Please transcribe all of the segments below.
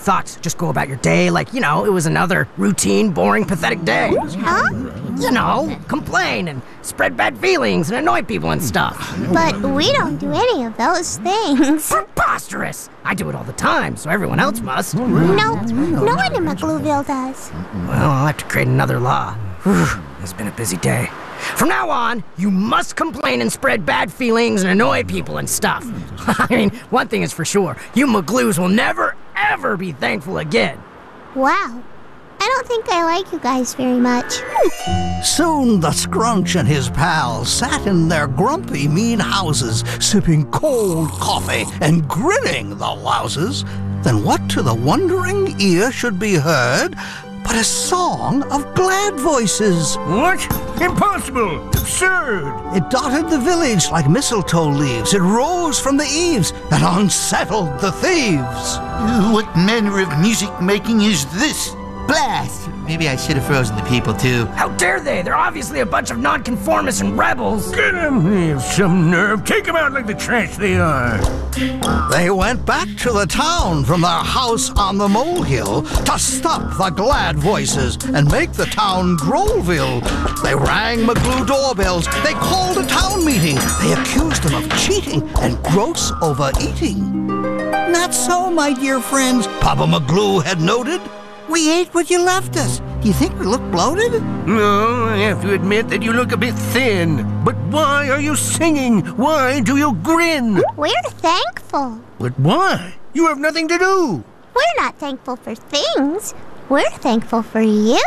thought just go about your day like, it was another routine, boring, pathetic day. Huh? Complain and spread bad feelings and annoy people and stuff. But we don't do any of those things. Preposterous! I do it all the time, so everyone else must. No one in McGlooville does. Well, I'll have to create another law. It's been a busy day. From now on, you must complain and spread bad feelings and annoy people and stuff. I mean, one thing is for sure, you McGloos will never, ever be thankful again. Wow. I don't think I like you guys very much. Soon the Scrunch and his pals sat in their grumpy, mean houses, sipping cold coffee and grinning the louses. Then what to the wondering ear should be heard but a song of glad voices? What? Impossible! Absurd! It dotted the village like mistletoe leaves. It rose from the eaves and unsettled the thieves. What manner of music making is this? Blast! Maybe I should have frozen the people, too. How dare they? They're obviously a bunch of nonconformists and rebels. Get them! They have some nerve. Take them out like the trash they are. They went back to the town from their house on the molehill to stop the glad voices and make the town Groleville. They rang McGlue doorbells. They called a town meeting. They accused them of cheating and gross overeating. Not so, my dear friends, Papa McGlue had noted. We ate what you left us. Do you think we look bloated? No, I have to admit that you look a bit thin. But why are you singing? Why do you grin? We're thankful. But why? You have nothing to do. We're not thankful for things. We're thankful for you.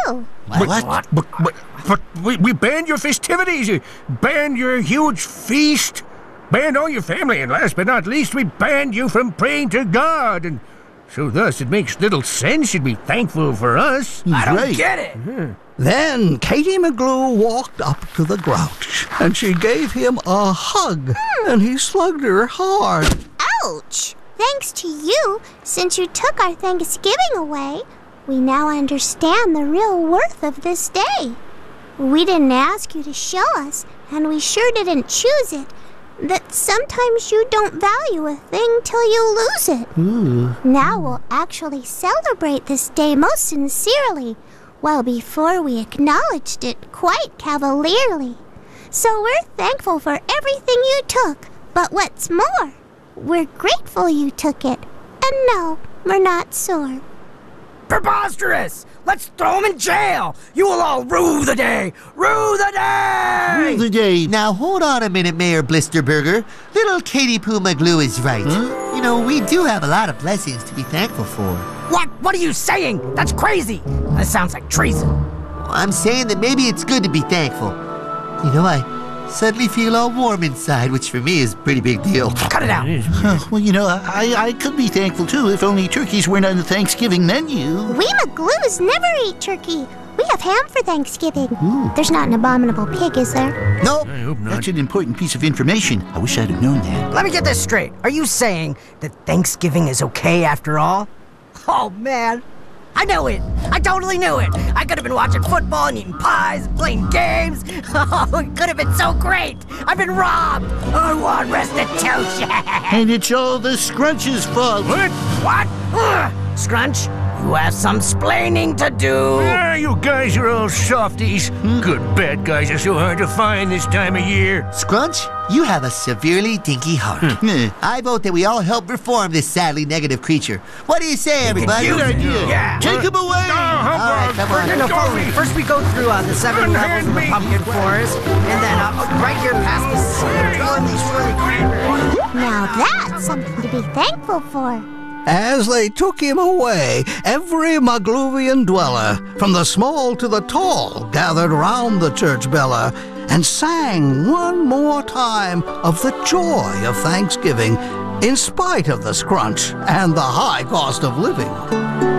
But we banned your festivities, banned your huge feast, banned all your family, and last but not least, we banned you from praying to God, and so thus it makes little sense you'd be thankful for us. I don't get it. Then Katie McGlue walked up to the Grouch, and she gave him a hug, and he slugged her hard. Ouch! Thanks to you, since you took our Thanksgiving away, we now understand the real worth of this day. We didn't ask you to show us, and we sure didn't choose it, that sometimes you don't value a thing till you lose it. Now we'll actually celebrate this day most sincerely, while before we acknowledged it quite cavalierly. So we're thankful for everything you took, but what's more, we're grateful you took it. And no, we're not sore. Preposterous! Let's throw him in jail! You will all rue the day! Rue the day! Rue the day. Now, hold on a minute, Mayor Blisterburger. Little Katie Poo McGlue is right. Huh? You know, we do have a lot of blessings to be thankful for. What? What are you saying? That's crazy! That sounds like treason. I'm saying that maybe it's good to be thankful. You know, I suddenly feel all warm inside, which for me is a pretty big deal. Cut it out. Well, you know, I could be thankful, too, if only turkeys weren't on the Thanksgiving menu. We McGloos never eat turkey. We have ham for Thanksgiving. There's not an abominable pig, is there? Nope. I hope not. That's an important piece of information. I wish I'd have known that. Let me get this straight. Are you saying that Thanksgiving is okay after all? Oh, man. I knew it. I totally knew it. I could have been watching football and eating pies and playing games. Oh, it could have been so great. I've been robbed. I want restitution. And it's all the Scrunch's fault. What? Scrunch, you have some splaining to do. Ah, you guys are all softies. Good bad guys are so hard to find this time of year. Scrunch, you have a severely dinky heart. I vote that we all help reform this sadly negative creature. What do you say, everybody? Good idea. Yeah. Take him away! All right, come on. No, follow me. First we go through the 7 levels of the pumpkin forest, and then right here past the swirly cranberries. Now that's something to be thankful for. As they took him away, every Maglovian dweller, from the small to the tall, gathered round the church bella and sang one more time of the joy of Thanksgiving, in spite of the Scrunch and the high cost of living.